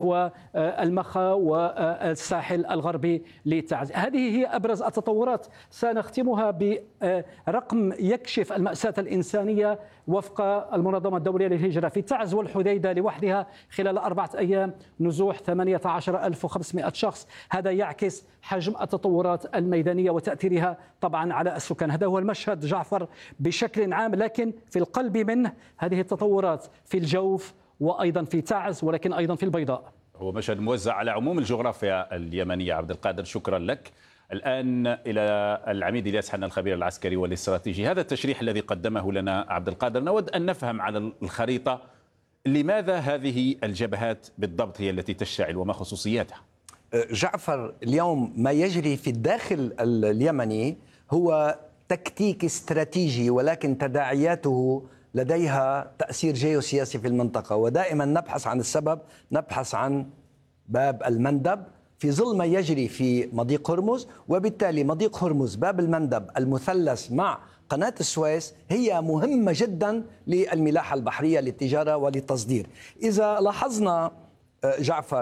نحو المخا والساحل الغربي لتعز. هذه هي أبرز التطورات. سنختمها برقم يكشف المأساة الإنسانية وفق المنظمة الدولية للهجرة. في تعز والحديدة لوحدها خلال 4 أيام نزوح 18,500 شخص. هذا يعكس حجم التطورات الميدانية وتأثيرها طبعا على السكان. هذا هو المشهد جعفر بشكل عام، لكن في القلب منه هذه التطورات في الجوف وأيضا في تعز، ولكن أيضا في البيضاء. هو مشهد موزع على عموم الجغرافيا اليمنية. عبد القادر، شكرا لك. الآن إلى العميد إلياس حنا الخبير العسكري والاستراتيجي. هذا التشريح الذي قدمه لنا عبد القادر، نود أن نفهم على الخريطة لماذا هذه الجبهات بالضبط هي التي تشتعل وما خصوصياتها؟ جعفر، اليوم ما يجري في الداخل اليمني هو تكتيك استراتيجي، ولكن تداعياته لديها تأثير جيوسياسي في المنطقة، ودائما نبحث عن السبب، نبحث عن باب المندب في ظل ما يجري في مضيق هرمز. وبالتالي مضيق هرمز، باب المندب، المثلث مع قناة السويس هي مهمة جدا للملاحة البحرية للتجارة وللتصدير. إذا لاحظنا جعفر،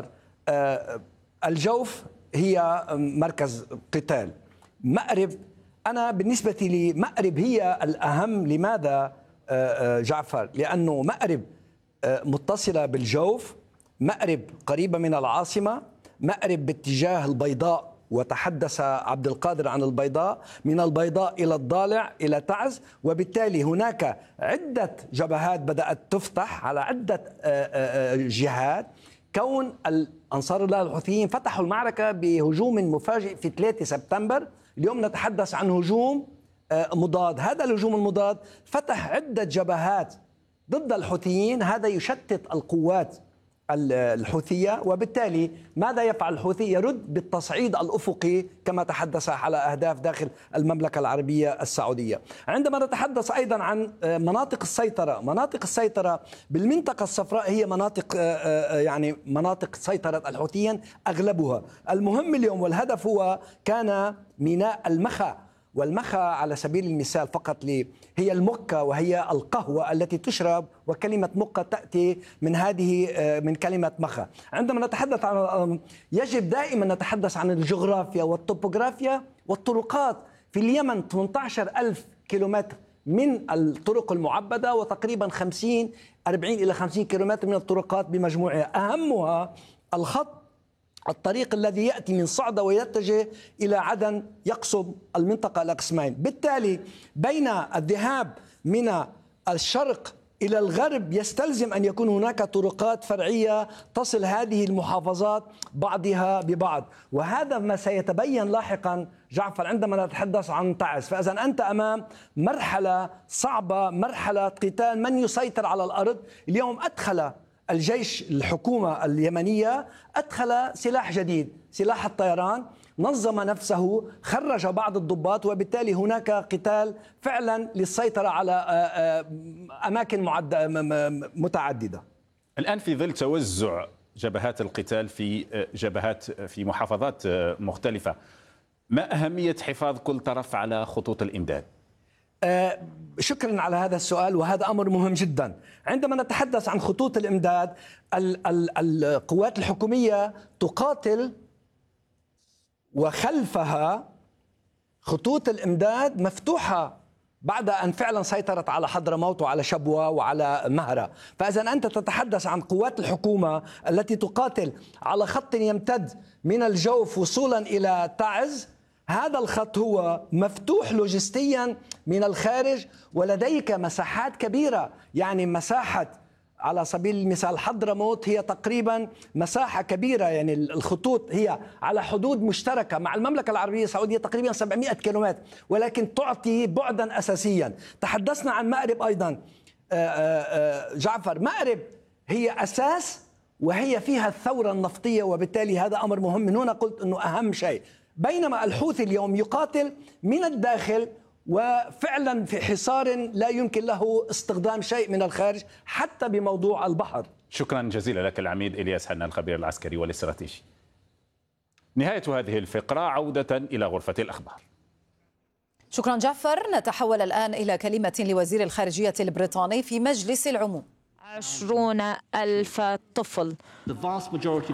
الجوف هي مركز قتال. مأرب، أنا بالنسبة لي مأرب هي الأهم. لماذا جعفر؟ لأنه مأرب متصلة بالجوف، مأرب قريبة من العاصمة، مأرب باتجاه البيضاء، وتحدث عبد القادر عن البيضاء، من البيضاء إلى الضالع إلى تعز. وبالتالي هناك عدة جبهات بدأت تفتح على عدة جهات. كون أنصار الله الحوثيين فتحوا المعركة بهجوم مفاجئ في 3 سبتمبر، اليوم نتحدث عن هجوم مضاد. هذا الهجوم المضاد فتح عدة جبهات ضد الحوثيين، هذا يشتت القوات الحوثية. وبالتالي ماذا يفعل الحوثي؟ يرد بالتصعيد الأفقي كما تحدث على أهداف داخل المملكة العربية السعودية. عندما نتحدث أيضا عن مناطق السيطرة، مناطق السيطرة بالمنطقة الصفراء هي مناطق يعني مناطق سيطرة الحوثيين أغلبها. المهم اليوم والهدف هو كان ميناء المخا. والمخا على سبيل المثال فقط هي المكة، وهي القهوة التي تشرب، وكلمة مكة تأتي من كلمة مخا. عندما نتحدث عن يجب دائما نتحدث عن الجغرافيا والطوبوغرافيا والطرقات. في اليمن 18,000 كيلومتر من الطرق المعبدة، وتقريبا 40 إلى 50 كيلومتر من الطرقات بمجموعها. أهمها الطريق الذي يأتي من صعدة ويتجه إلى عدن، يقسم المنطقة إلى قسمين. بالتالي بين الذهاب من الشرق إلى الغرب يستلزم أن يكون هناك طرقات فرعية تصل هذه المحافظات بعضها ببعض، وهذا ما سيتبين لاحقا جعفر عندما نتحدث عن تعز. فإذا أنت أمام مرحلة صعبة، مرحلة قتال من يسيطر على الأرض. اليوم أدخل الجيش، الحكومة اليمنية أدخل سلاح جديد، سلاح الطيران، نظم نفسه، خرج بعض الضباط، وبالتالي هناك قتال فعلا للسيطرة على أماكن متعددة. الآن في ظل توزع جبهات القتال في جبهات في محافظات مختلفة، ما أهمية حفاظ كل طرف على خطوط الإمداد؟ شكرا على هذا السؤال، وهذا أمر مهم جدا. عندما نتحدث عن خطوط الإمداد، القوات الحكومية تقاتل وخلفها خطوط الإمداد مفتوحة بعد أن فعلا سيطرت على حضرموت وعلى شبوة وعلى مهرة. فإذا أنت تتحدث عن قوات الحكومة التي تقاتل على خط يمتد من الجوف وصولا إلى تعز، هذا الخط هو مفتوح لوجستيا من الخارج، ولديك مساحات كبيرة. يعني مساحة على سبيل المثال حضرموت هي تقريبا مساحة كبيرة، يعني الخطوط هي على حدود مشتركة مع المملكة العربية السعودية تقريبا 700 كيلومتر، ولكن تعطي بعدا أساسيا. تحدثنا عن مأرب أيضا جعفر. مأرب هي أساس وهي فيها الثورة النفطية، وبالتالي هذا أمر مهم. من هنا قلت أنه أهم شيء. بينما الحوثي اليوم يقاتل من الداخل، وفعلا في حصار لا يمكن له استخدام شيء من الخارج حتى بموضوع البحر. شكرا جزيلا لك العميد إلياس حنا الخبير العسكري والاستراتيجي. نهاية هذه الفقرة، عودة إلى غرفة الأخبار. شكرا جعفر. نتحول الآن إلى كلمة لوزير الخارجية البريطاني في مجلس العموم. 20,000 طفل